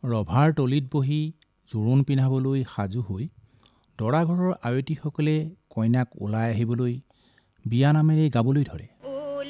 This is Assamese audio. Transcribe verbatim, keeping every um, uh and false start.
ৰভাৰ তলিত বহি জোৰোণ পিন্ধাবলৈ সাজু হৈ দৰা ঘৰৰ আয়তীসকলে কইনাক ওলাই আহিবলৈ বিয়া নামেৰে গাবলৈ ধৰে।